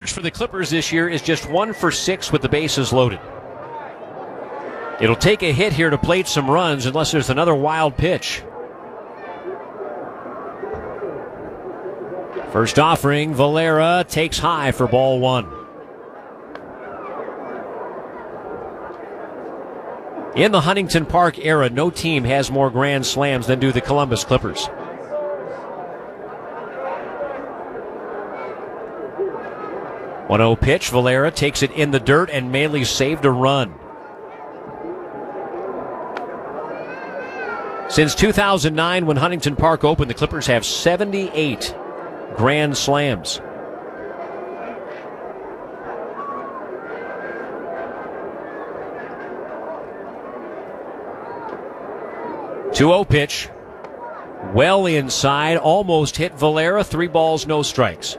George for the Clippers this year is just 1 for 6 with the bases loaded. It'll take a hit here to plate some runs unless there's another wild pitch. First offering, Valera takes high for ball 1. In the Huntington Park era, no team has more grand slams than do the Columbus Clippers. One-0 pitch, Valera takes it in the dirt, and Mahle saved a run. Since 2009, when Huntington Park opened, the Clippers have 78 grand slams. Two-0 pitch. Well inside, almost hit Valera. 3 balls, no strikes.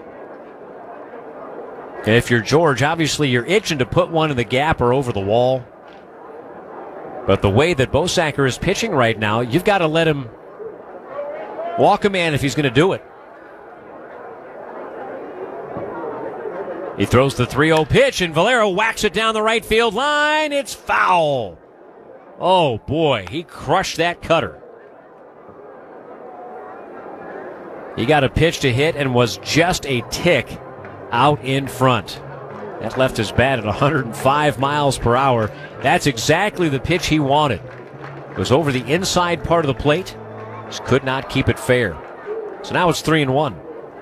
And if you're George, obviously you're itching to put one in the gap or over the wall. But the way that Bosacker is pitching right now, you've got to let him walk a man if he's going to do it. He throws the 3-0 pitch, and Valera whacks it down the right field line. It's foul. Oh, boy, he crushed that cutter. He got a pitch to hit and was just a tick out in front. That left his bat at 105 miles per hour. That's exactly the pitch he wanted. It was over the inside part of the plate. Just could not keep it fair. So now it's 3-1.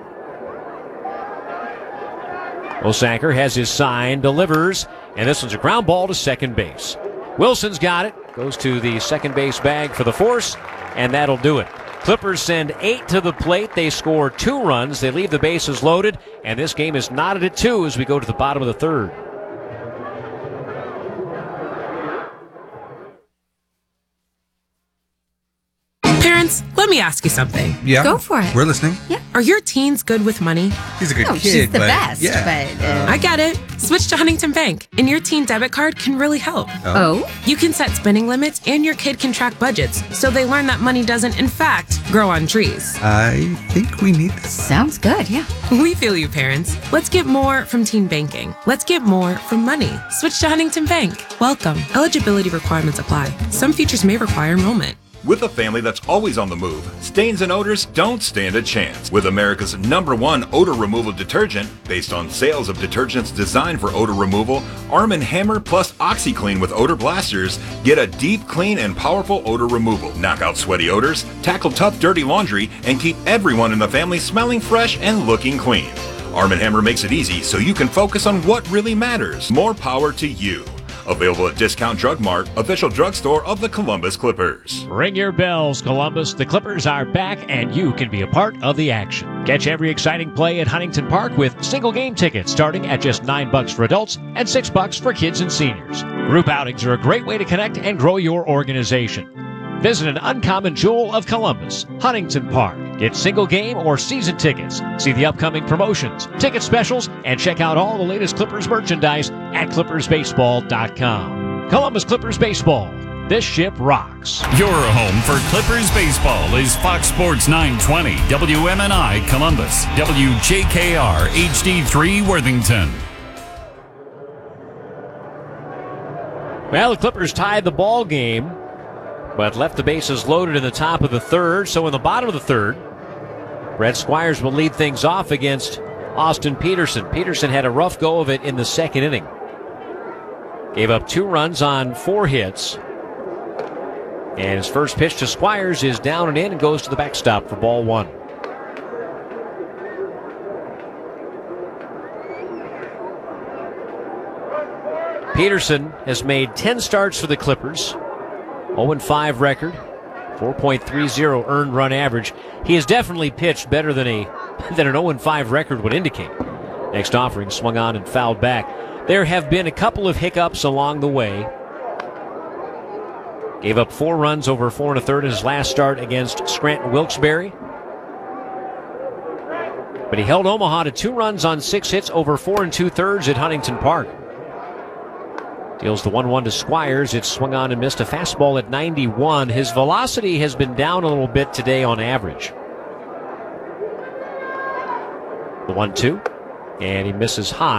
Bosacker has his sign, delivers, and this one's a ground ball to second base. Wilson's got it. Goes to the second base bag for the force, and that'll do it. Clippers send 8 to the plate. They score 2 runs. They leave the bases loaded, and this game is knotted at 2 as we go to the bottom of the third. Parents, let me ask you something. Yeah. Go for it. We're listening. Yeah. Are your teens good with money? He's a good kid. She's the but best, yeah. but... I get it. Switch to Huntington Bank, and your teen debit card can really help. Oh? You can set spending limits, and your kid can track budgets, so they learn that money doesn't, in fact, grow on trees. I think we need this. Sounds good, yeah. We feel you, parents. Let's get more from teen banking. Let's get more from money. Switch to Huntington Bank. Welcome. Eligibility requirements apply. Some features may require enrollment. With a family that's always on the move, stains and odors don't stand a chance. With America's #1 odor removal detergent, based on sales of detergents designed for odor removal, Arm & Hammer plus OxyClean with odor blasters get a deep, clean, and powerful odor removal. Knock out sweaty odors, tackle tough, dirty laundry, and keep everyone in the family smelling fresh and looking clean. Arm & Hammer makes it easy so you can focus on what really matters. More power to you. Available at Discount Drug Mart, official drugstore of the Columbus Clippers. Ring your bells, Columbus. The Clippers are back, and you can be a part of the action. Catch every exciting play at Huntington Park with single game tickets starting at just $9 for adults and $6 for kids and seniors. Group outings are a great way to connect and grow your organization. Visit an uncommon jewel of Columbus, Huntington Park. Get single game or season tickets. See the upcoming promotions, ticket specials, and check out all the latest Clippers merchandise at ClippersBaseball.com. Columbus Clippers Baseball. This ship rocks. Your home for Clippers baseball is Fox Sports 920, WMNI Columbus, WJKR HD3 Worthington. Well, the Clippers tied the ball game, but left the bases loaded in the top of the third. So in the bottom of the third, Brett Squires will lead things off against Austin Peterson. Peterson had a rough go of it in the second inning. Gave up 2 runs on 4 hits. And his first pitch to Squires is down and in and goes to the backstop for ball 1. Peterson has made 10 starts for the Clippers. 0-5 record, 4.30 earned run average. He has definitely pitched better than an 0-5 record would indicate. Next offering swung on and fouled back. There have been a couple of hiccups along the way. Gave up 4 runs over 4 1/3 in his last start against Scranton Wilkes-Barre. But he held Omaha to 2 runs on 6 hits over 4 2/3 at Huntington Park. Deals the 1-1 to Squires. It's swung on and missed a fastball at 91. His velocity has been down a little bit today on average. The 1-2, and he misses high.